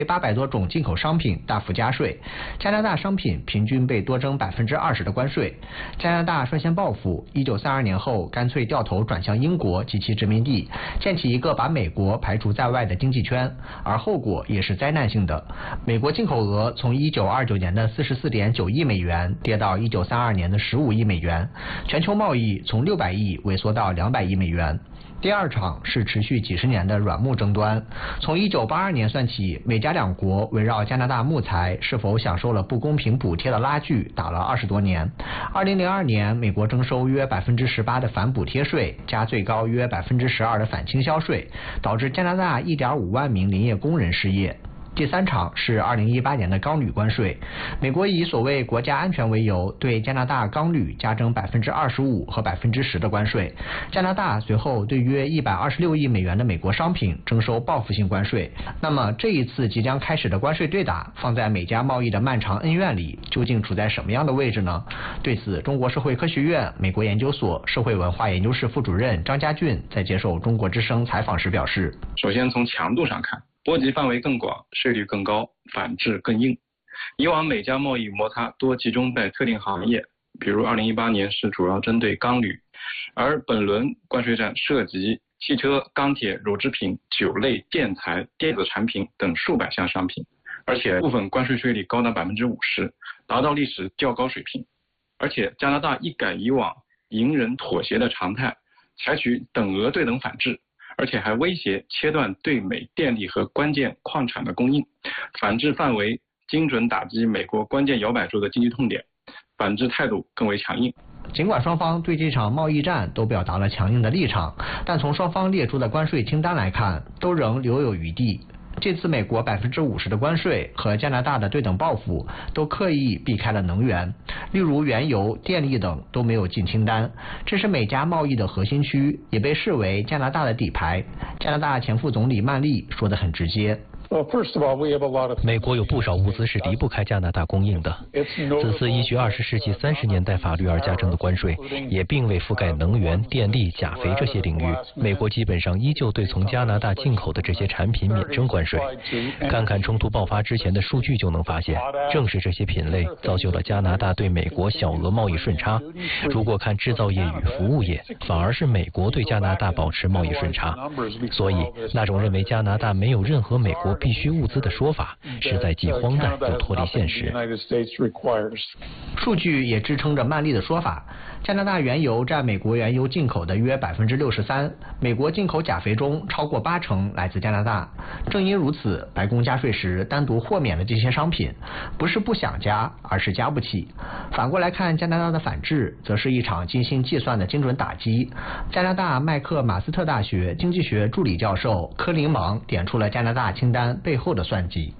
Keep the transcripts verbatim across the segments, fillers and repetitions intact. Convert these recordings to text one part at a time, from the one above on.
八百多种进口商品大幅加税，加拿大商品平均被多征百分之二十的关税。加拿大率先报复，一九三二年后干脆掉头转向英国及其殖民地，建起一个把美国排除在外的经济圈，而后果也是灾难性的。美国进口额从一九二九年的四十四点九亿美元跌到一九三二年的十五亿美元，全球贸易从六百亿萎缩到两百亿美元。第二场是持续几十年的软木争端，从一九八二年算起，美加两国围绕加拿大木材是否享受了不公平补贴的拉锯打了二十多年。二零零二年，美国征收约百分之十八的反补贴税，加最高约百分之十二的反倾销税，导致加拿大一点五万名林业工人失业。第三场是二零一八年的钢铝关税，美国以所谓国家安全为由，对加拿大钢铝加征百分之二十五和百分之十的关税。加拿大随后对约一百二十六亿美元的美国商品征收报复性关税。那么这一次即将开始的关税对打，放在美加贸易的漫长恩怨里，究竟处在什么样的位置呢？对此，中国社会科学院美国研究所社会文化研究室副主任张家俊在接受中国之声采访时表示： 首先从强度上看，波及范围更广，税率更高，反制更硬。以往美加贸易摩擦多集中在特定行业，比如二零一八年是主要针对钢铝，而本轮关税战涉及汽车、钢铁、乳制品、酒类、建材、电子产品等数百项商品，而且部分关税税率高达百分之五十，达到历史较高水平。而且加拿大一改以往隐忍妥协的常态，采取等额对等反制，而且还威胁切断对美电力和关键矿产的供应，反制范围精准打击美国关键摇摆州的经济痛点，反制态度更为强硬。 尽管双方对这场贸易战都表达了强硬的立场，但从双方列出的关税清单来看，都仍留有余地。这次美国百分之五十的关税和加拿大的对等报复都刻意避开了能源，例如原油、电力等都没有进清单。这是美加贸易的核心区，也被视为加拿大的底牌。加拿大前副总理曼丽说得很直接。 美国有不少物资是离不开加拿大供应的。此次依据二十世纪三十年代法律而加征的关税，也并未覆盖能源、电力、钾肥这些领域。美国基本上依旧对从加拿大进口的这些产品免征关税。看看冲突爆发之前的数据就能发现，正是这些品类造就了加拿大对美国小额贸易顺差。如果看制造业与服务业，反而是美国对加拿大保持贸易顺差。所以，那种认为加拿大没有任何美国必需物资的说法，实在既荒诞又脱离现实。 数据也支撑着曼丽的说法，加拿大原油占美国原油进口的约百分之六十三，美国进口钾肥中超过八成来自加拿大。正因如此，白宫加税时单独豁免了这些商品，不是不想加，而是加不起。反过来看加拿大的反制，则是一场精心计算的精准打击。加拿大麦克马斯特大学经济学助理教授科林芒点出了加拿大清单背后的算计。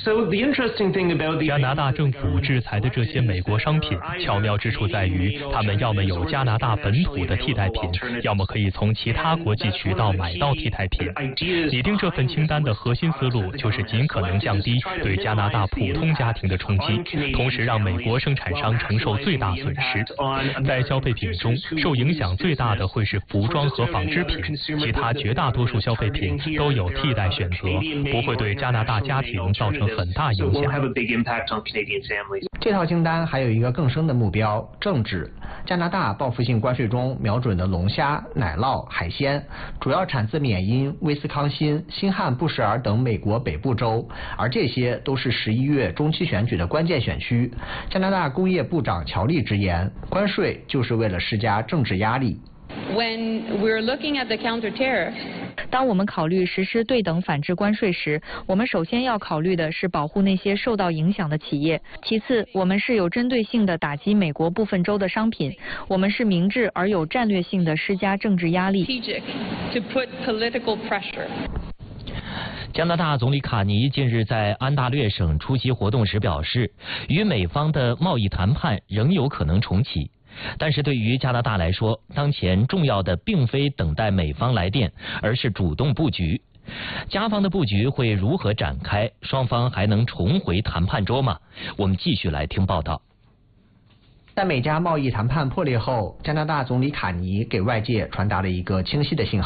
加拿大政府制裁的这些美国商品，巧妙之处在于，他们要么有加拿大本土的替代品，要么可以从其他国际渠道买到替代品。拟定这份清单的核心思路，就是尽可能降低对加拿大普通家庭的冲击，同时让美国生产商承受最大损失。在消费品中，受影响最大的会是服装和纺织品，其他绝大多数消费品都有替代选择，不会对加拿大家庭造成很大影响。 这套清单还有一个更深的目标，政治。加拿大报复性关税中瞄准的龙虾、奶酪、海鲜，主要产自缅因、威斯康辛、新罕布什尔等美国北部州，而这些都是十一月中期选举的关键选区。加拿大工业部长乔利直言，关税就是为了施加政治压力。 When we're looking at the counter tariffs, 当我们考虑实施对等反制关税时，我们首先要考虑的是保护那些受到影响的企业，其次我们是有针对性的打击美国部分州的商品，我们是明智而有战略性的施加政治压力。 to put political pressure. 加拿大总理卡尼近日在安大略省出席活动时表示，与美方的贸易谈判仍有可能重启。但是对于加拿大来说，当前重要的并非等待美方来电，而是主动布局。加方的布局会如何展开？双方还能重回谈判桌吗？我们继续来听报道。 在美加贸易谈判破裂后，加拿大总理卡尼给外界传达了一个清晰的信号。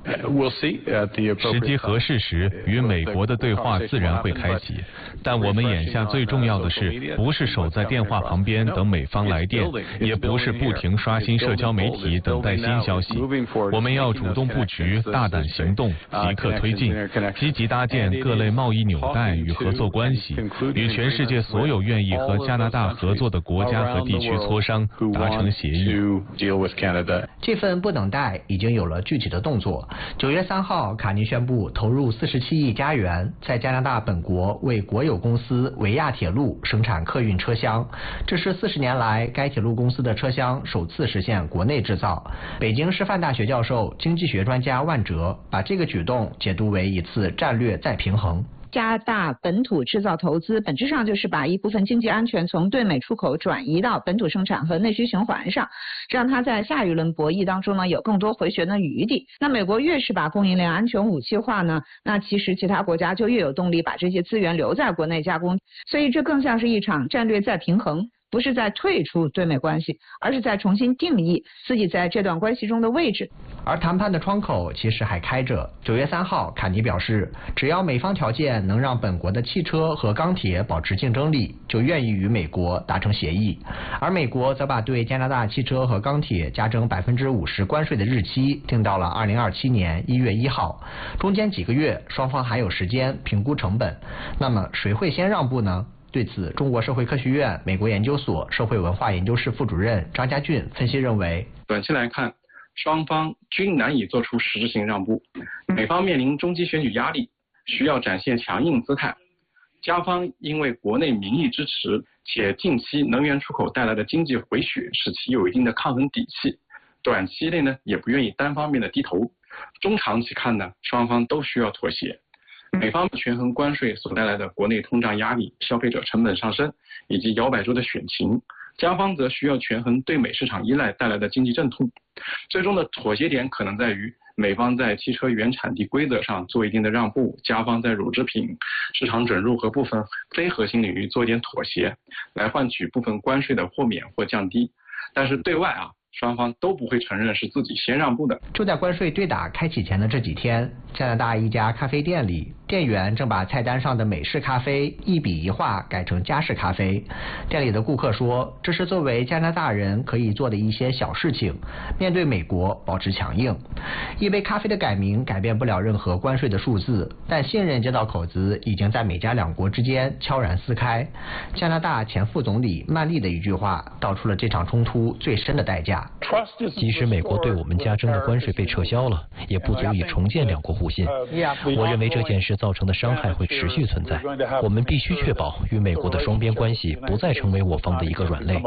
时机合适时，与美国的对话自然会开启。但我们眼下最重要的是，不是守在电话旁边等美方来电，也不是不停刷新社交媒体等待新消息。我们要主动布局，大胆行动，即刻推进，积极搭建各类贸易纽带与合作关系，与全世界所有愿意和加拿大合作的国家和地区磋商，达成协议。 这份不等待已经有了具体的动作。九月三号，卡尼宣布投入四十七亿加元，在加拿大本国为国有公司维亚铁路生产客运车厢，这是四十年来该铁路公司的车厢首次实现国内制造。北京师范大学教授、经济学专家万哲把这个举动解读为一次战略再平衡。 加拿大本土制造投资本质上就是把一部分经济安全从对美出口转移到本土生产和内需循环上，让它在下一轮博弈当中呢有更多回旋的余地。那美国越是把供应链安全武器化呢，那其实其他国家就越有动力把这些资源留在国内加工，所以这更像是一场战略再平衡。不是在退出对美关系，而是在重新定义自己在这段关系中的位置。 而谈判的窗口其实还开着。九月三号，卡尼表示，只要美方条件能让本国的汽车和钢铁保持竞争力，就愿意与美国达成协议。而美国则把对加拿大汽车和钢铁加征百分之五十关税的日期定到了二零二七年一月一号。中间几个月，双方还有时间评估成本。那么谁会先让步呢？对此，中国社会科学院美国研究所社会文化研究室副主任张家俊分析认为， 短期来看，双方均难以做出实质性让步。美方面临中期选举压力，需要展现强硬姿态；加方因为国内民意支持，且近期能源出口带来的经济回血，使其有一定的抗衡底气。短期内呢，也不愿意单方面的低头。中长期看呢，双方都需要妥协。美方权衡关税所带来的国内通胀压力、消费者成本上升以及摇摆州的选情，加方则需要权衡对美市场依赖带来的经济阵痛。最终的妥协点可能在于美方在汽车原产地规则上做一定的让步，加方在乳制品市场准入和部分非核心领域做一点妥协，来换取部分关税的豁免或降低。但是对外啊，双方都不会承认是自己先让步的。 就在关税对打开启前的这几天，加拿大一家咖啡店里，店员正把菜单上的美式咖啡一笔一画改成加式咖啡。店里的顾客说，这是作为加拿大人可以做的一些小事情，面对美国保持强硬。一杯咖啡的改名改变不了任何关税的数字，但信任这道口子已经在美加两国之间悄然撕开。加拿大前副总理曼丽的一句话道出了这场冲突最深的代价。 即使美国对我们加征的关税被撤销了，也不足以重建两国互信。我认为这件事造成的伤害会持续存在，我们必须确保与美国的双边关系不再成为我方的一个软肋。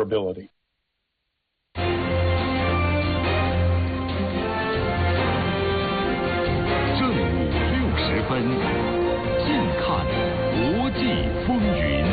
正午六十分，近看国际风云。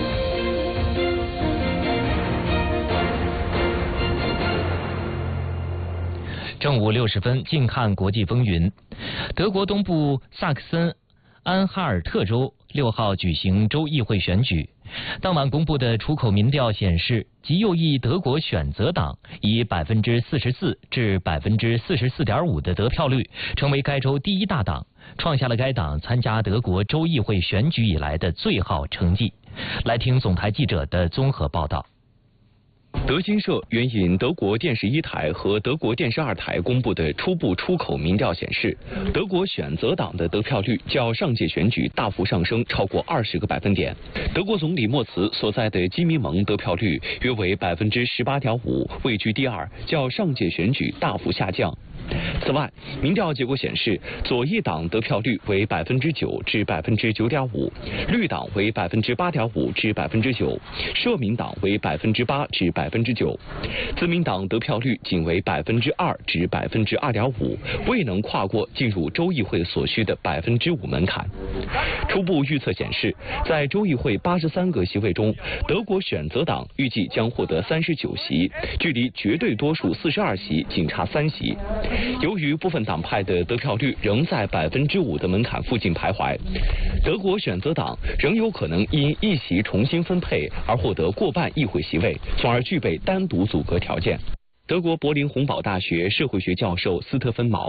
正午六十分，近看国际风云。德国东部萨克森安哈尔特州六号举行州议会选举，当晚公布的出口民调显示，极右翼德国选择党以百分之四十四至百分之四十四点五的得票率，成为该州第一大党，创下了该党参加德国州议会选举以来的最好成绩。来听总台记者的综合报道。 德新社援引德国电视一台和德国电视二台公布的初步出口民调显示，德国选择党的得票率较上届选举大幅上升超过二十个百分点。德国总理默茨所在的基民盟得票率约为百分之十八点五，位居第二，较上届选举大幅下降。此外，民调结果显示，左翼党得票率为百分之九至百分之九点五，绿党为百分之八点五至百分之九，社民党为百分之八至百分之九，自民党得票率仅为百分之二至百分之二点五，未能跨过进入州议会所需的百分之五门槛。初步预测显示，在州议会八十三个席位中，德国选择党预计将获得三十九席，距离绝对多数四十二席仅差三席。由于部分党派的得票率仍在百分之五的门槛附近徘徊，德国选择党仍有可能因一席重新分配而获得过半议会席位，从而具备单独阻隔条件。德国柏林洪堡大学社会学教授斯特芬茅。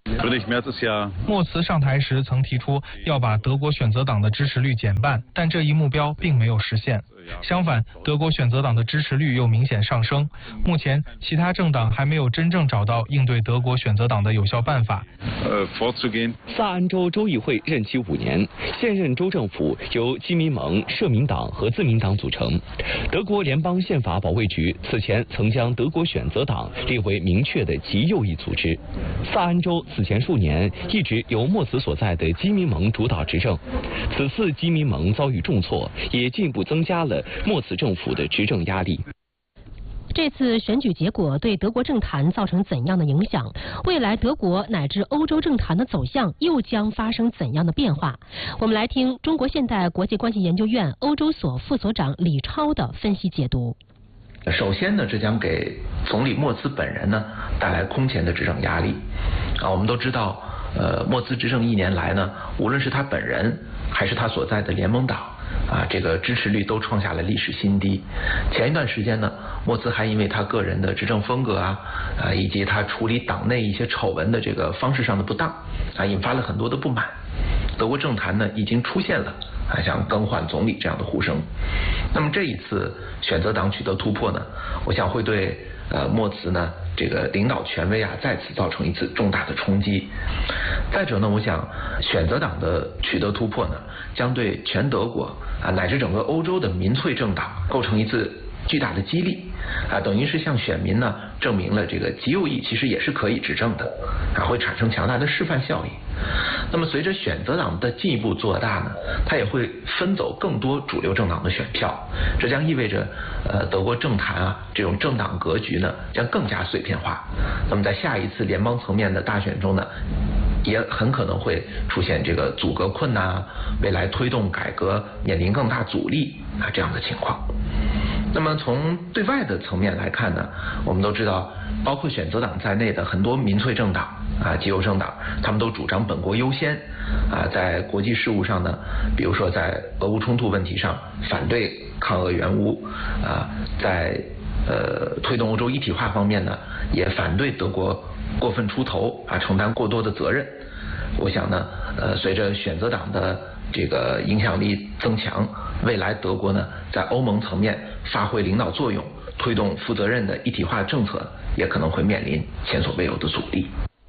莫茨上台时曾提出要把德国选择党的支持率减半，但这一目标并没有实现。相反，德国选择党的支持率又明显上升。目前，其他政党还没有真正找到应对德国选择党的有效办法。 萨安州州议会任期五年，现任州政府由基民盟、社民党和自民党组成。德国联邦宪法保卫局此前曾将德国选择党列为明确的极右翼组织。萨安州此前数年一直由莫茨所在的基民盟主导执政，此次基民盟遭遇重挫，也进一步增加了莫茨政府的执政压力。 这次选举结果对德国政坛造成怎样的影响？未来德国乃至欧洲政坛的走向又将发生怎样的变化？我们来听中国现代国际关系研究院欧洲所副所长李超的分析解读。 首先呢，这将给总理莫茨本人呢带来空前的执政压力。啊，我们都知道，呃，莫茨执政一年来呢，无论是他本人还是他所在的联盟党。啊，这个支持率都创下了历史新低。前一段时间呢，莫茨还因为他个人的执政风格啊，啊以及他处理党内一些丑闻的这个方式上的不当，啊，引发了很多的不满。德国政坛呢，已经出现了啊像更换总理这样的呼声。那么这一次选择党取得突破呢，我想会对呃莫茨呢这个领导权威啊再次造成一次重大的冲击。再者呢，我想选择党的取得突破呢，将对全德国啊乃至整个欧洲的民粹政党构成一次巨大的激励啊，等于是向选民呢证明了这个极右翼其实也是可以执政的啊，会产生强大的示范效应。那么随着选择党的进一步做大呢，它也会分走更多主流政党的选票，这将意味着呃德国政坛啊这种政党格局呢将更加碎片化。那么在下一次联邦层面的大选中呢，也很可能会出现这个阻隔困难啊，未来推动改革面临更大阻力啊这样的情况。那么从对外的层面来看呢，我们都知道，包括选择党在内的很多民粹政党啊、极右政党，他们都主张本国优先啊，在国际事务上呢，比如说在俄乌冲突问题上反对抗俄援乌啊，在呃推动欧洲一体化方面呢，也反对德国过分出头啊，承担过多的责任。我想呢，呃，随着选择党的这个影响力增强，未来德国呢在欧盟层面发挥领导作用，推动负责任的一体化政策，也可能会面临前所未有的阻力。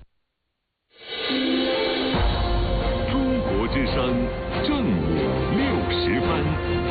中国之声正午六十分。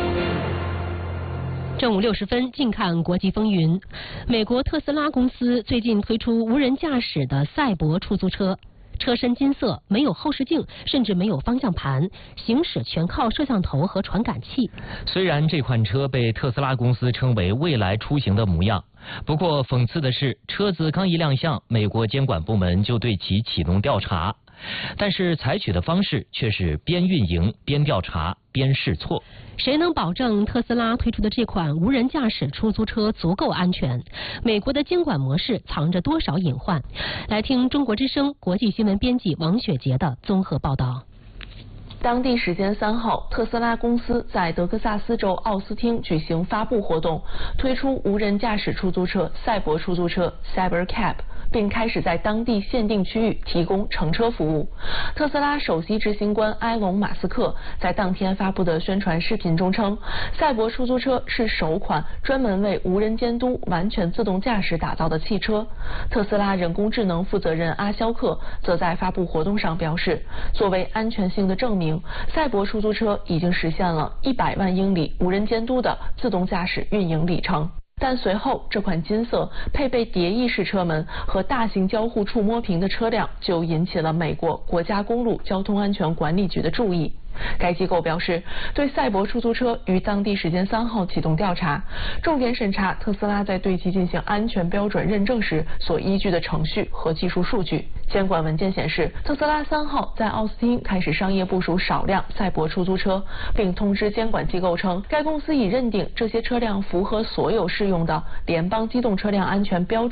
正午六十分，近看国际风云。美国特斯拉公司最近推出无人驾驶的赛博出租车。车身金色，没有后视镜，甚至没有方向盘，行驶全靠摄像头和传感器。 虽然这款车被特斯拉公司称为未来出行的模样，不过讽刺的是，车子刚一亮相，美国监管部门就对其启动调查。但是采取的方式却是边运营边调查边试错。 谁能保证特斯拉推出的这款无人驾驶出租车足够安全？美国的监管模式藏着多少隐患？来听中国之声国际新闻编辑王雪杰的综合报道。 当地时间三号，特斯拉公司在德克萨斯州奥斯汀举行发布活动，推出无人驾驶出租车赛博出租车 Cybercab， 并开始在当地限定区域提供乘车服务。特斯拉首席执行官埃隆·马斯克在当天发布的宣传视频中称，赛博出租车是首款专门为无人监督、完全自动驾驶打造的汽车。特斯拉人工智能负责人阿肖克则在发布活动上表示，作为安全性的证明，赛博出租车已经实现了一百万英里无人监督的自动驾驶运营里程。但随后，这款金色配备蝶翼式车门和大型交互触摸屏的车辆就引起了美国国家公路交通安全管理局的注意。该机构表示，对赛博出租车于当地时间三号启动调查，重点审查特斯拉在对其进行安全标准认证时所依据的程序和技术数据。监管文件显示，特斯拉三号在奥斯汀开始商业部署少量赛博出租车，并通知监管机构称，该公司已认定这些车辆符合所有适用的联邦机动车辆安全标准。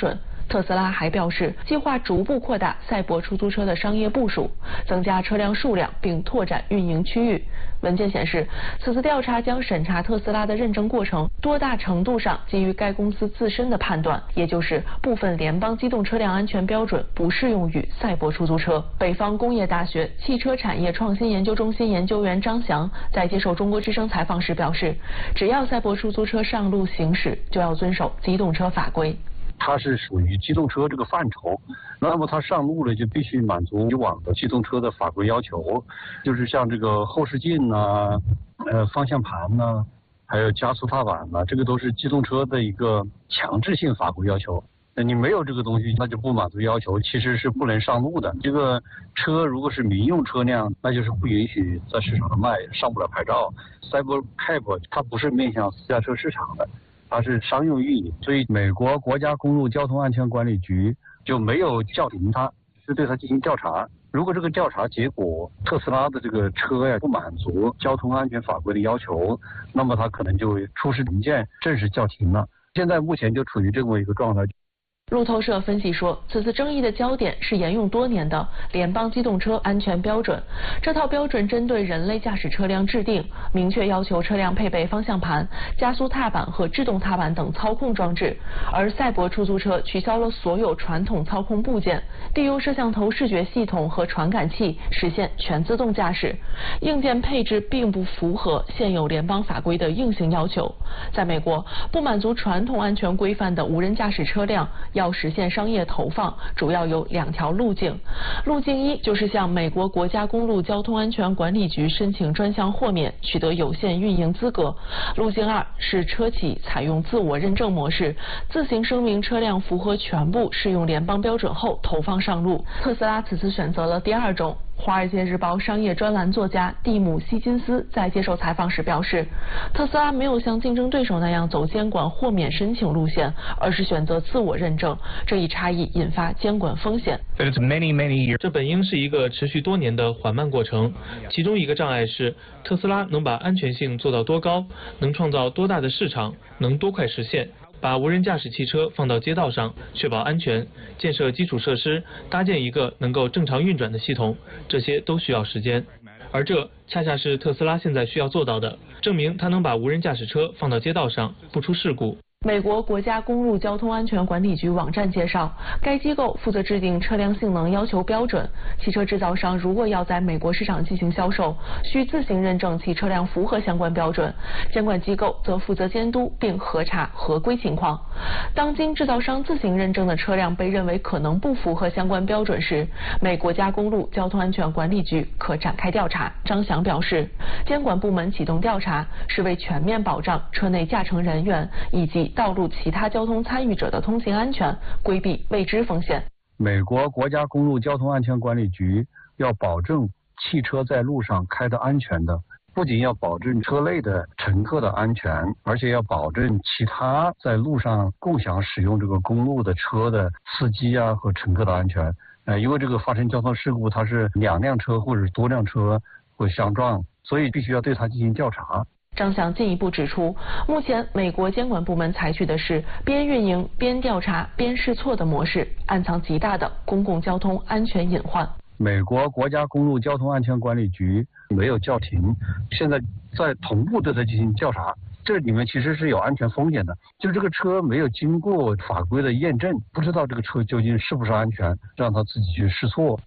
特斯拉还表示，计划逐步扩大赛博出租车的商业部署，增加车辆数量，并拓展运营区域。文件显示，此次调查将审查特斯拉的认证过程多大程度上基于该公司自身的判断，也就是部分联邦机动车辆安全标准不适用于赛博出租车。北方工业大学汽车产业创新研究中心研究员张翔在接受中国之声采访时表示，只要赛博出租车上路行驶，就要遵守机动车法规。 它是属于机动车这个范畴，那么它上路了就必须满足以往的机动车的法规要求，就是像这个后视镜呐、呃方向盘呐、还有加速踏板呐，这个都是机动车的一个强制性法规要求。那你没有这个东西，那就不满足要求，其实是不能上路的。这个车如果是民用车辆，那就是不允许在市场上卖，上不了牌照。Cybercab 它不是面向私家车市场的。它是商用运营，所以美国国家公路交通安全管理局就没有叫停它，是对它进行调查。如果这个调查结果特斯拉的这个车呀不满足交通安全法规的要求，那么它可能就出示文件正式叫停了。现在目前就处于这么一个状态。 路透社分析说，此次争议的焦点是沿用多年的联邦机动车安全标准。这套标准针对人类驾驶车辆制定，明确要求车辆配备方向盘、加速踏板和制动踏板等操控装置。而赛博出租车取消了所有传统操控部件，利用摄像头视觉系统和传感器实现全自动驾驶。硬件配置并不符合现有联邦法规的硬性要求。在美国，不满足传统安全规范的无人驾驶车辆要实现商业投放，主要有两条路径。路径一就是向美国国家公路交通安全管理局申请专项豁免，取得有限运营资格。路径二是车企采用自我认证模式，自行声明车辆符合全部适用联邦标准后投放上路。特斯拉此次选择了第二种。《华尔街日报》商业专栏作家蒂姆·希金斯在接受采访时表示，特斯拉没有像竞争对手那样走监管豁免申请路线，而是选择自我认证，这一差异引发监管风险。 这本应是一个持续多年的缓慢过程，其中一个障碍是特斯拉能把安全性做到多高，能创造多大的市场，能多快实现。把无人驾驶汽车放到街道上，确保安全，建设基础设施，搭建一个能够正常运转的系统，这些都需要时间。而这恰恰是特斯拉现在需要做到的，证明它能把无人驾驶车放到街道上，不出事故。 美国国家公路交通安全管理局网站介绍，该机构负责制定车辆性能要求标准。汽车制造商如果要在美国市场进行销售，需自行认证其车辆符合相关标准。监管机构则负责监督并核查合规情况。当经制造商自行认证的车辆被认为可能不符合相关标准时，美国家公路交通安全管理局可展开调查。张翔表示，监管部门启动调查是为全面保障车内驾乘人员以及道路其他交通参与者的通行安全，规避未知风险。 美国国家公路交通安全管理局要保证汽车在路上开得安全的，不仅要保证车内的乘客的安全，而且要保证其他在路上共享使用这个公路的车的司机啊和乘客的安全。呃，因为这个发生交通事故，它是两辆车或者多辆车会相撞，所以必须要对它进行调查。 张翔进一步指出，目前美国监管部门采取的是边运营边调查边试错的模式，暗藏极大的公共交通安全隐患。 美国国家公路交通安全管理局没有叫停，现在在同步对它进行调查。这里面其实是有安全风险的，就是这个车没有经过法规的验证，不知道这个车究竟是不是安全，让他自己去试错。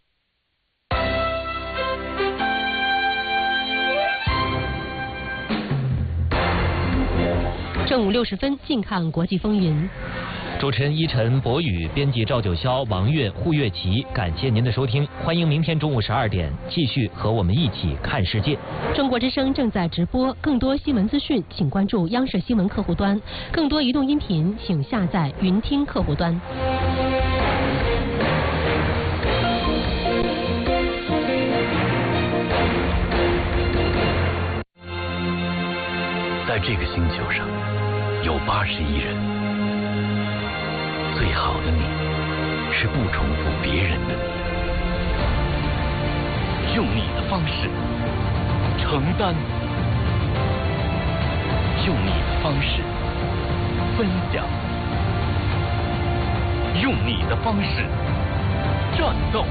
正午六十分，近看国际风云。 主持人依晨、博宇，编辑赵九霄、王悦、胡月琪，感谢您的收听，欢迎明天中午十二点继续和我们一起看世界。 中国之声正在直播，更多新闻资讯请关注央视新闻客户端，更多移动音频请下载云听客户端。 在这个星球上有八十亿人，最好的你是不重复别人的你，用你的方式承担，用你的方式分享， 用你的方式战斗，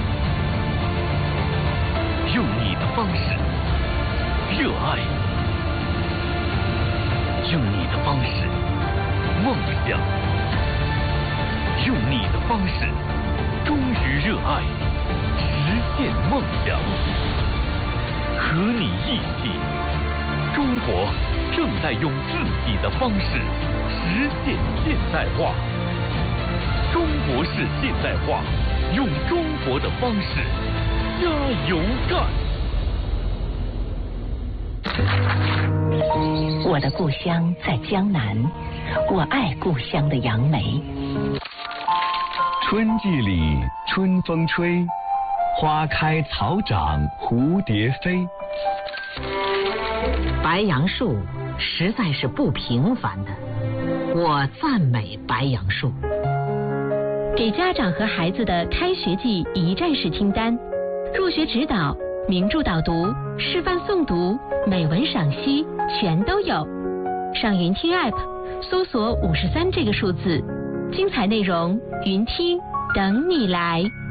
用你的方式热爱，用你的方式梦想，用你的方式忠于热爱，实现梦想。和你一起，中国正在用自己的方式实现现代化。中国式现代化，用中国的方式加油干！ 我的故乡在江南，我爱故乡的杨梅。 春季里春风吹，花开草长蝴蝶飞。 白杨树实在是不平凡的，我赞美白杨树。 给家长和孩子的开学季一站式清单：入学指导、名著导读、示范诵读、美文赏析，全都有。上云听 App 搜索五十三这个数字，精彩内容云听等你来。